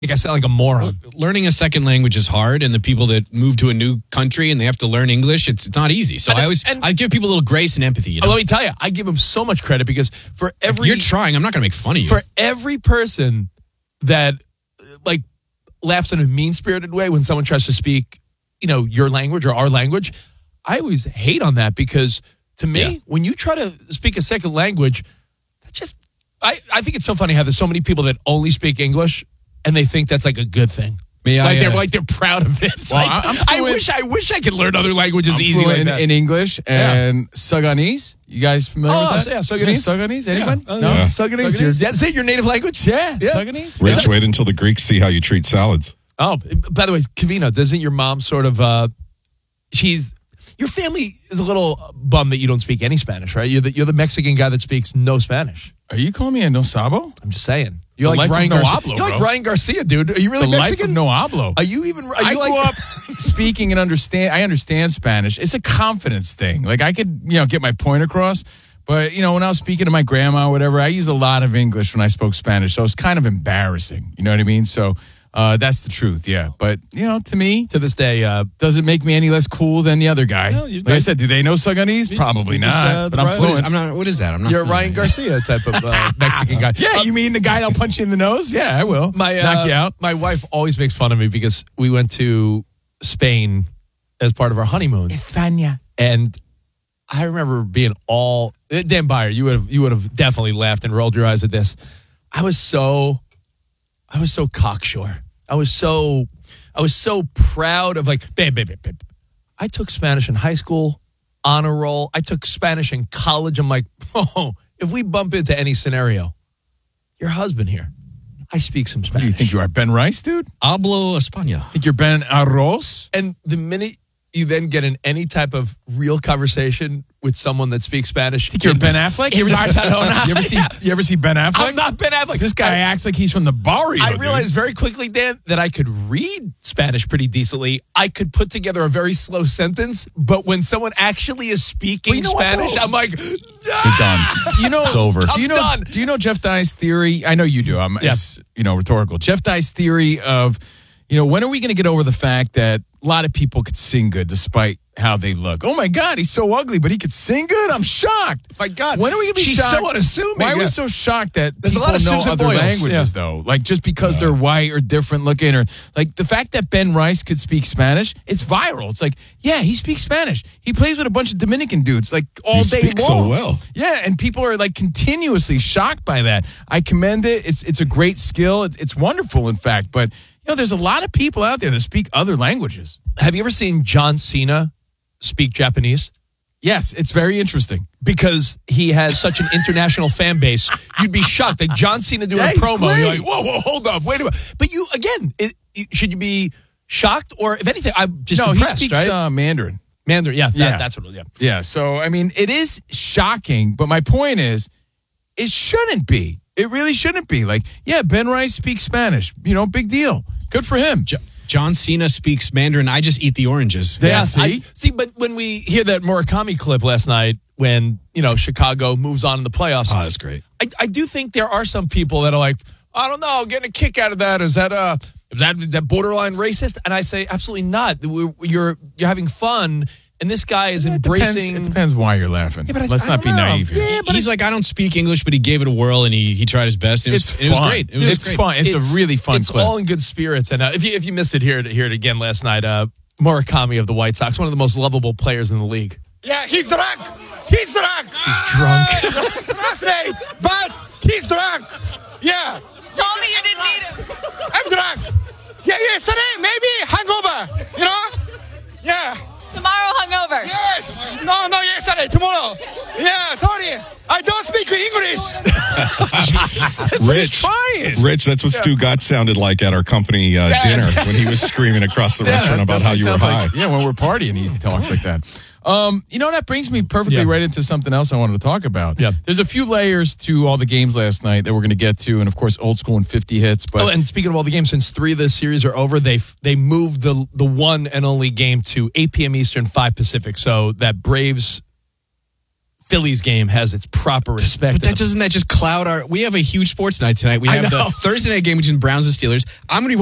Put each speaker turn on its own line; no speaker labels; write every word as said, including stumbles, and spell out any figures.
I sound like a moron.
Learning a second language is hard, and the people that move to a new country and they have to learn English, it's it's not easy. So
And-
I always
and-
I give people a little grace and empathy. You know?
Let me tell you, I give him so much credit because for every
You're trying. I'm not going to make fun of you.
for every person that like laughs in a mean-spirited way when someone tries to speak, you know, your language or our language, I always hate on that because to me,
Yeah.
when you try to speak a second language, that just I, I think it's so funny how there's so many people that only speak English and they think that's like a good thing.
May I,
like they're
uh,
like they're proud of it. It's
Well,
like,
I'm
I
fluent-
wish I wish I could learn other languages
I'm
easy
fluent
like
in,
that.
in English and Sudanese. You guys familiar
Oh,
with that?
yeah, Sudanese.
Yeah, Sudanese? Anyone?
Oh,
No?
yeah.
Yeah.
Sudanese.
Sudanese?
That's it, your native language?
Yeah,
Yeah.
Sudanese.
Rich, wait until the Greeks see how you treat salads.
Oh, by the way, Kavina, doesn't your mom sort of, uh, she's, your family is a little bummed that you don't speak any Spanish, right? You're the, you're the Mexican guy that speaks no Spanish.
Are you calling me a no sabo?
I'm just saying. You're
The
like
life of
Ryan
no
Garcia.
hablo,
You're like
bro.
Ryan Garcia, dude. Are you really
The
Mexican?
life of no hablo.
Are you even, are
I
you
grew
like,
up speaking and understand. I understand Spanish. It's a confidence thing. Like I could, you know, get my point across. But you know, when I was speaking to my grandma or whatever, I used a lot of English when I spoke Spanish. So it's kind of embarrassing. You know what I mean? So uh, that's the truth. Yeah. But you know, to me,
to this day, uh,
does it make me any less cool than the other guy?
No, you-
like I said, do they know Sudanese? Probably
you just,
not.
uh,
but
the
I'm
Ryan-
What is,
fluent.
I'm not. What is that? I'm not.
you're a
familiar.
Ryan Garcia type of uh, Mexican guy.
Yeah,
Uh,
you mean the guy that'll punch you in the nose? Yeah, I will.
My uh,
knock you out.
My wife always makes fun of me because we went to Spain as part of our honeymoon,
España.
and I remember being all Dan Byer. You would have you would have definitely laughed and rolled your eyes at this. I was so, I was so cocksure. I was so, I was so proud of like, babe, babe, babe, babe. I took Spanish in high school, honor roll. I took Spanish in college. I'm like, oh, if we bump into any scenario, your husband here, I speak some
What
Spanish.
do you think you are, Ben Rice, dude?
Hablo España.
Think you're Ben Arroz?
And the minute you then get in any type of real conversation with someone that speaks Spanish,
Think you're Ben Affleck? You ever, see, you ever see? You ever see Ben Affleck?
I'm not Ben Affleck.
This guy
I,
acts like he's from the barrio.
I
dude.
realized very quickly, Dan, that I could read Spanish pretty decently. I could put together a very slow sentence, but when someone actually is speaking
Well, you know what,
Spanish,
though?
I'm like,
You're done.
You know,
It's over.
Do you
I'm
know?
done.
Do you know Jeff Dye's theory? I know you do. I'm,
Yeah.
it's, you know, rhetorical. Jeff Dye's theory of, you know, when are we going to get over the fact that a lot of people could sing good despite how they look? Oh my God, he's so ugly, but he could sing good. I'm shocked.
my God.
When are we going to be
She's
shocked?
so unassuming.
Why are we
Yeah.
so shocked that
There's a
people
lot of
know
Susan
other
Boyles,
languages,
yeah.
though? Like just because they're white or different looking, or like the fact that Ben Rice could speak Spanish, it's viral. It's like, yeah, he speaks Spanish. He plays with a bunch of Dominican dudes like all
You
day
speak so
long.
well.
Yeah, and people are like continuously shocked by that. I commend it. It's it's a great skill. It's it's wonderful, in fact. But you know, there's a lot of people out there that speak other languages.
Have you ever seen John Cena speak Japanese?
Yes, it's very interesting.
Because he has such an international fan base, you'd be shocked. Like John Cena doing
Yeah,
a
he's
promo,
great.
you're like, whoa, whoa, hold up, wait a minute. But you, again, it, it- should you be shocked or, if anything, I'm just
no,
impressed,
he speaks
right?
uh, Mandarin.
Mandarin, yeah, that,
Yeah.
that's what. Yeah,
Yeah, so I mean, it is shocking, but my point is, it shouldn't be. It really shouldn't be. Like, yeah, Ben Rice speaks Spanish. You know, big deal. Good for him.
Jo- John Cena speaks Mandarin. I just eat the oranges.
Yeah,
yeah.
see?
I, see, but when we hear that Murakami clip last night, when you know Chicago moves on in the playoffs,
Oh, that's great.
I, I do think there are some people that are like, I don't know, getting a kick out of that. Is that uh, is that that borderline racist? And I say, absolutely not. We're, you're you're having fun, and this guy is
It
embracing.
depends, it depends why you're laughing.
Yeah, but I-
Let's
I
not be
don't know.
naive here.
Yeah, but
He's like, I don't speak English, but he gave it a whirl and he he tried his best. It was,
It's
it was
fun.
great. It was
It's
great.
fun. It's, a really fun
It's
clip.
all in good spirits. And uh, if you if you missed it, hear it hear it again last night. Uh, Murakami of the White Sox, one of the most lovable players in the league.
Yeah, he's drunk. He's drunk.
He's drunk.
Trust me, but he's drunk. Yeah,
Told me you didn't need him.
I'm drunk. Yeah, yesterday maybe hangover. You know? Yeah.
Tomorrow hungover.
Yes. No, no, yesterday, tomorrow. Yeah, sorry. I don't speak English.
Rich,
trying.
Rich, that's what Stu Gott sounded like at our company uh,
Yeah.
dinner when he was screaming across the restaurant about
That's
how
what it
you were
sounds
high.
like. Yeah, when we're partying, he talks like that. Um, you know, that brings me perfectly
Yeah.
right into something else I wanted to talk about.
Yeah.
There's a few layers to all the games last night that we're going to get to, and of course, old school and fifty hits. But
Oh, and speaking of all the games, since three of the series are over, they they moved the the one and only game to eight p.m. Eastern, five Pacific. So that Braves Phillies game has its proper respect.
But that doesn't that just cloud our? We have a huge sports night tonight. We
I
have
know.
the Thursday night game between Browns and Steelers. I'm going to be